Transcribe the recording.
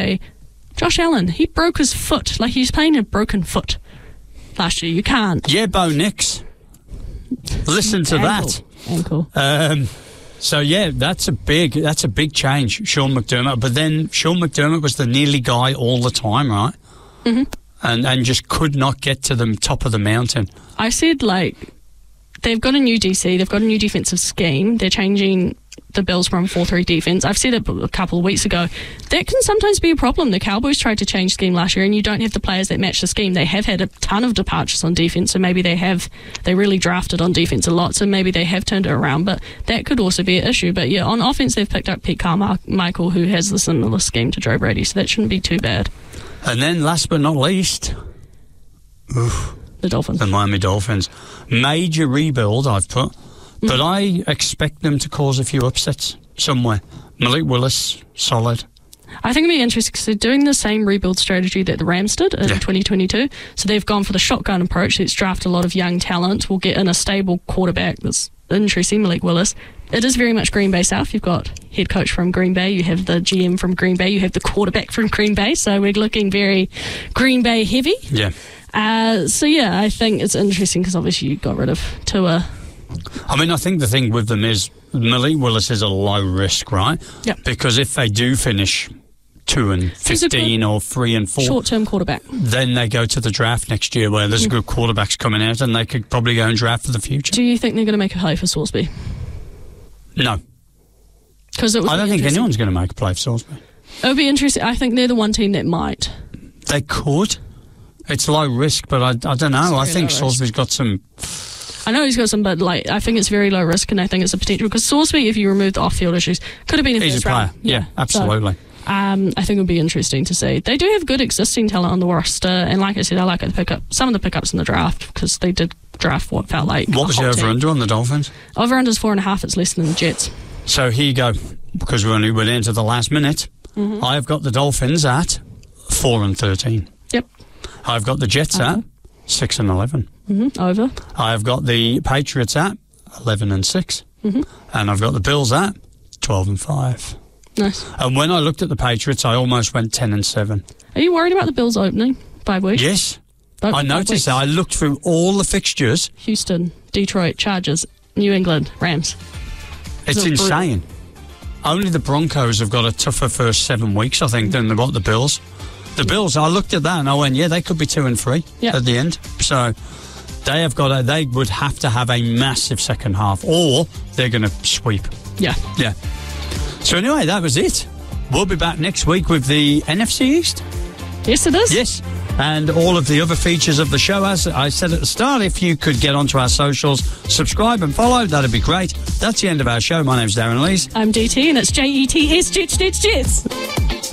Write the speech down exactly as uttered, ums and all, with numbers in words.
say, Josh Allen, he broke his foot. Like, he's playing a broken foot last year. You can't. Yeah, Bo Nix. Listen to Ankle. that. Ankle. Um, so, yeah, that's a big that's a big change, Sean McDermott. But then Sean McDermott was the nearly guy all the time, right? Mm-hmm. And, and just could not get to the top of the mountain. I said, like, they've got a new D C, they've got a new defensive scheme, they're changing the Bills from four three defense. I've said it a couple of weeks ago. That can sometimes be a problem. The Cowboys tried to change scheme last year and you don't have the players that match the scheme. They have had a ton of departures on defense, so maybe they have, they really drafted on defense a lot, so maybe they have turned it around, but that could also be an issue. But yeah, on offense, they've picked up Pete Carmichael, who has the similar scheme to Joe Brady, so that shouldn't be too bad. And then, last but not least, oof, The Dolphins. the Miami Dolphins. Major rebuild, I've put, but Mm. I expect them to cause a few upsets somewhere. Malik Willis, solid. I think it'll be interesting because they're doing the same rebuild strategy that the Rams did in Yeah. twenty twenty-two. So they've gone for the shotgun approach. Let's draft a lot of young talent. We'll get in a stable quarterback that's interesting, Malik Willis. It is very much Green Bay South. You've got head coach from Green Bay. You have the G M from Green Bay. You have the quarterback from Green Bay. So we're looking very Green Bay heavy. Yeah. Uh, so, yeah, I think it's interesting because obviously you got rid of Tua. I mean, I think the thing with them is Malik Willis is a low risk, right? Yep. Because if they do finish two and He's a fifteen good or three and four, Short-term quarterback. then they go to the draft next year where there's good quarterbacks coming out and they could probably go and draft for the future. Do you think they're going to make a play for Salisbury? No. Because it would I don't be think interesting. anyone's going to make a play for Salisbury. It would be interesting. I think they're the one team that might. They could. It's low risk, but I, I don't know. It's I very think low Salisbury's got some... I know he's got some, but like I think it's very low risk, and I think it's a potential because Salisbury, if you remove the off-field issues, could have been a He's a first player. round. Yeah, absolutely. So, um, I think it would be interesting to see. They do have good existing talent on the roster, and like I said, I like the pickup some of the pickups in the draft because they did draft what felt like. What a was hot the team. over-under on the Dolphins? Over under is four and a half. It's less than the Jets. So here you go, because we're only we're into the last minute. Mm-hmm. I've got the Dolphins at four and thirteen. Yep. I've got the Jets Uh-huh. at six and eleven. Mm-hmm. Over. I've got the Patriots at eleven and six, Mm-hmm. and I've got the Bills at twelve and five. Nice. And when I looked at the Patriots, I almost went ten and seven. Are you worried about the Bills opening five weeks? Yes, Open I five noticed weeks. that. I looked through all the fixtures. Houston, Detroit, Chargers, New England, Rams. It's It's brutal. insane. Only the Broncos have got a tougher first seven weeks, I think, than what the Bills. The Bills, I looked at that and I went, yeah, they could be two and three Yeah. at the end. So they have got a, they would have to have a massive second half, or they're going to sweep. Yeah. Yeah. So anyway, that was it. We'll be back next week with the N F C East. Yes, it is. Yes. And all of the other features of the show. As I said at the start, if you could get onto our socials, subscribe and follow, that'd be great. That's the end of our show. My name's Darren Lees. I'm D T, and it's J E T S, Jets, Jets, Jets.